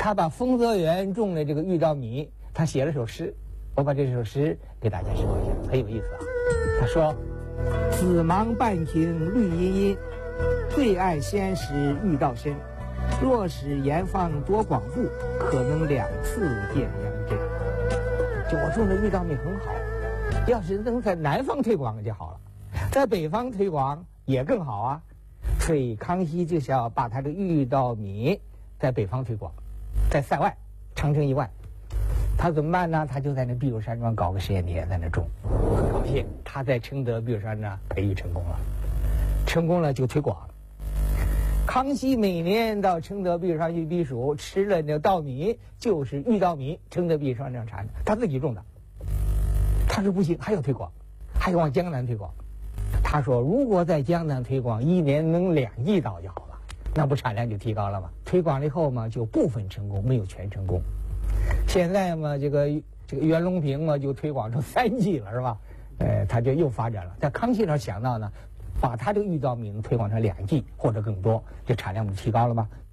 他把丰泽园种的这个玉稻米，他写了首诗，我把这首诗给大家说一下，很有意思啊。他说：“紫芒半庭绿茵茵，最爱先时玉稻深。若使盐放多广布，可能2次见阳针。”就我种的玉稻米很好，要是能在南方推广就好了，在北方推广也更好啊。所以康熙就是要把他的玉稻米在北方推广，在塞外长城以外。他怎么办呢？他就在那避暑山庄搞个实验田，在那种，很高兴。他在承德避暑山呢培育成功了，成功了就推广。康熙每年到承德避暑山去避暑，吃了那稻米就是玉稻米，承德避暑山上产的，他自己种的。他说不行，还要推广，还要往江南推广。他说如果在江南推广，1年能2亿稻就好了，那不产量就提高了吗？推广了以后嘛，就部分成功，没有全成功。现在嘛，这个袁隆平嘛就推广成3季了，是吧？他就又发展了。在康熙那想到呢，把他这个玉稻米推广成2季或者更多，这产量不提高了吗？